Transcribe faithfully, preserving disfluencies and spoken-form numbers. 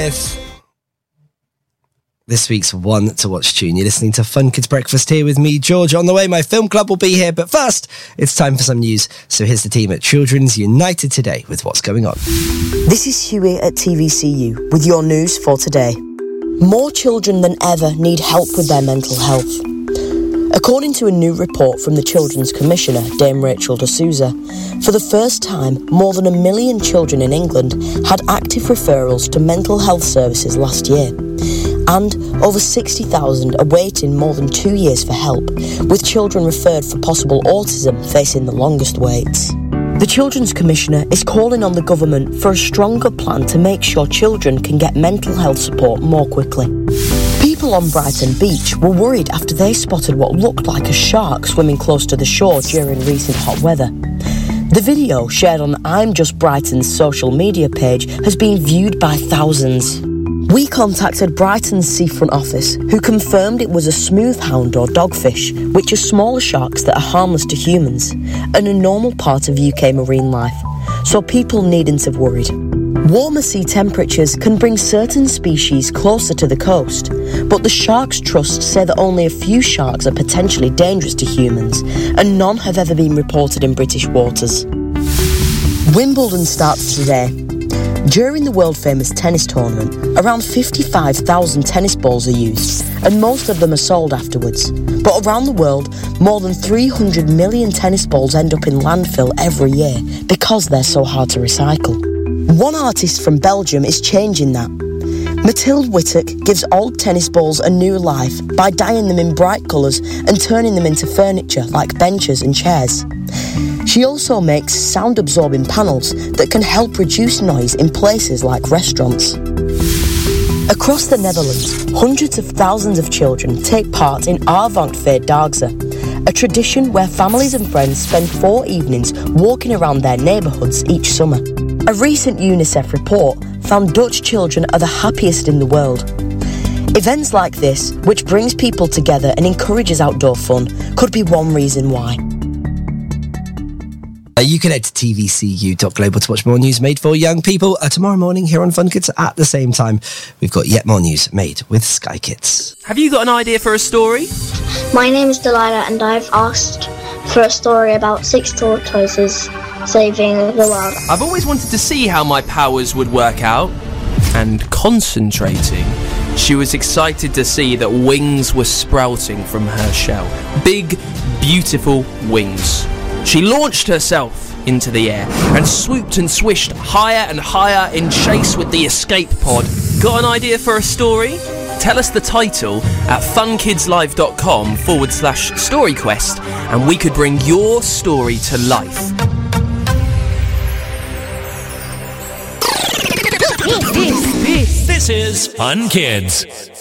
This week's One to Watch tune. You're listening to Fun Kids Breakfast here with me, George. On the way, my film club will be here. But first, it's time for some news. So here's the team at Children's United today with what's going on. This is Huey at T V C U with your news for today. More children than ever need help with their mental health. According to a new report from the Children's Commissioner, Dame Rachel de Souza, for the first time, more than a million children in England had active referrals to mental health services last year. And over sixty thousand are waiting more than two years for help, with children referred for possible autism facing the longest waits. The Children's Commissioner is calling on the government for a stronger plan to make sure children can get mental health support more quickly. People on Brighton Beach were worried after they spotted what looked like a shark swimming close to the shore during recent hot weather. The video, shared on I'm Just Brighton's social media page, has been viewed by thousands. We contacted Brighton's seafront office, who confirmed it was a smoothhound or dogfish, which are smaller sharks that are harmless to humans, and a normal part of U K marine life, so people needn't have worried. Warmer sea temperatures can bring certain species closer to the coast, but the Sharks Trust say that only a few sharks are potentially dangerous to humans, and none have ever been reported in British waters. Wimbledon starts today. During the world-famous tennis tournament, around fifty-five thousand tennis balls are used, and most of them are sold afterwards. But around the world, more than three hundred million tennis balls end up in landfill every year because they're so hard to recycle. One artist from Belgium is changing that. Mathilde Wittek gives old tennis balls a new life by dyeing them in bright colours and turning them into furniture like benches and chairs. She also makes sound-absorbing panels that can help reduce noise in places like restaurants. Across the Netherlands, hundreds of thousands of children take part in Avondvierdaagse, a tradition where families and friends spend four evenings walking around their neighbourhoods each summer. A recent UNICEF report found Dutch children are the happiest in the world. Events like this, which brings people together and encourages outdoor fun, could be one reason why. Uh, you can head to t v c u dot global to watch more news made for young people. Uh, tomorrow morning here on Fun Kids at the same time, we've got yet more news made with Sky Kids. Have you got an idea for a story? My name is Delilah and I've asked for a story about six tortoises saving the world. I've always wanted to see how my powers would work out. And concentrating, she was excited to see that wings were sprouting from her shell. Big, beautiful wings. She launched herself into the air and swooped and swished higher and higher in chase with the escape pod. Got an idea for a story? Tell us the title at funkidslive.com forward slash storyquest and we could bring your story to life. This, this, this is Fun Kids.